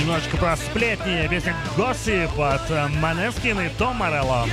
немножечко про сплетни. Песня «Gossip» от Måneskin и Том Морелло.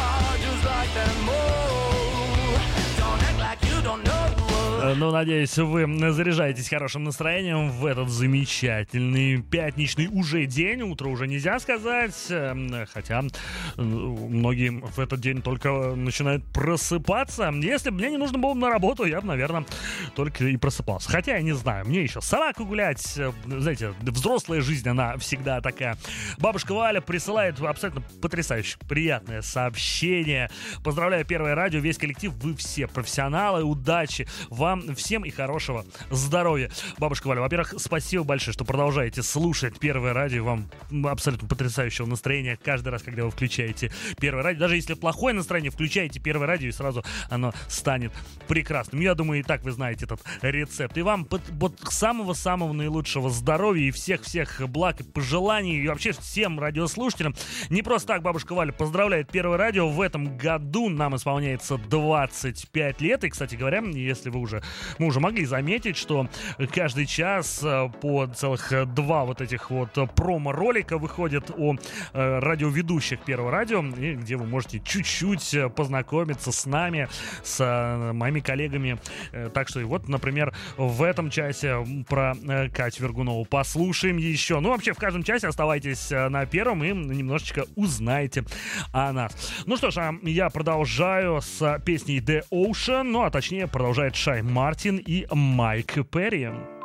Ну, надеюсь, вы заряжаетесь хорошим настроением в этот замечательный пятничный уже день. Утро уже нельзя сказать, хотя многие в этот день только начинают просыпаться. Если бы мне не нужно было на работу, я бы, наверное, только и просыпался. Хотя, я не знаю, мне еще собаку гулять. Знаете, взрослая жизнь, она всегда такая. Бабушка Валя присылает абсолютно потрясающе приятное сообщение. Поздравляю Первое радио, весь коллектив, вы все профессионалы, удачи вам всем и хорошего здоровья. Бабушка Валя, во-первых, спасибо большое, что продолжаете слушать Первое радио. Вам абсолютно потрясающего настроения каждый раз, когда вы включаете Первое радио. Даже если плохое настроение, включаете Первое радио, и сразу оно станет прекрасным. Я думаю, и так вы знаете этот рецепт. И вам вот самого-самого наилучшего здоровья и всех-всех благ и пожеланий. И вообще всем радиослушателям. Не просто так бабушка Валя поздравляет Первое радио. В этом году нам исполняется 25 лет. И, кстати говоря, если мы уже могли заметить, что каждый час по целых 2 вот этих вот промо-ролика выходят о радиоведущих Первого радио, и где вы можете чуть-чуть познакомиться с нами, с моими коллегами. Так что и вот, например, в этом часе про Катю Вергунову послушаем еще. Ну, вообще, в каждом часе оставайтесь на Первом и немножечко узнаете о нас. Ну что ж, я продолжаю с песней The Ocean, ну, а точнее, продолжает Шай Мартин и Майк Перри.